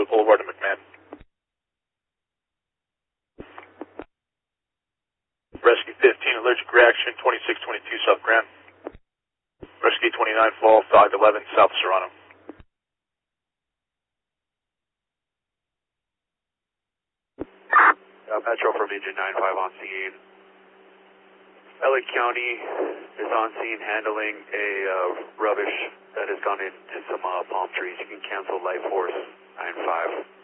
Loop Boulevard to McMahon. Rescue 15, allergic reaction, 2622 South Grand. Rescue 29, fall 511 South Serrano. Metro from Engine 95 on scene. LA County is on scene handling a rubbish that has gone into some palm trees. You can cancel Life Force 95.